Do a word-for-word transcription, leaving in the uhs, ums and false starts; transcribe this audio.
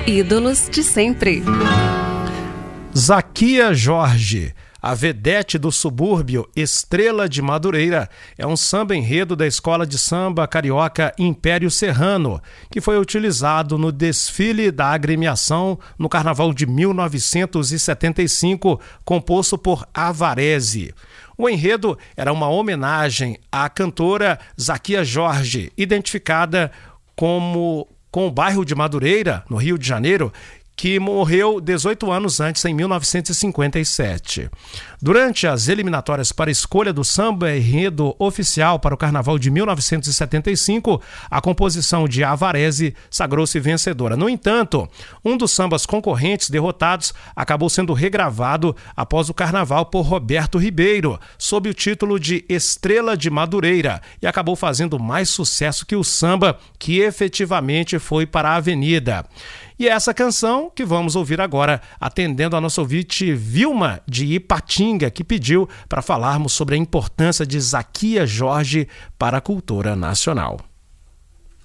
Ídolos de sempre. Zaquia Jorge, a vedete do subúrbio Estrela de Madureira, é um samba enredo da escola de samba carioca Império Serrano, que foi utilizado no desfile da agremiação no Carnaval de mil novecentos e setenta e cinco, composto por Avarese. O enredo era uma homenagem à cantora Zaquia Jorge, identificada como com o bairro de Madureira, no Rio de Janeiro, que morreu dezoito anos antes, em mil novecentos e cinquenta e sete. Durante as eliminatórias para a escolha do samba enredo oficial para o Carnaval de mil novecentos e setenta e cinco, a composição de Avarese sagrou-se vencedora. No entanto, um dos sambas concorrentes derrotados acabou sendo regravado após o Carnaval por Roberto Ribeiro, sob o título de Estrela de Madureira, e acabou fazendo mais sucesso que o samba, que efetivamente foi para a Avenida. E é essa canção que vamos ouvir agora, atendendo a nossa ouvinte Vilma de Ipatinga, que pediu para falarmos sobre a importância de Zaquia Jorge para a cultura nacional.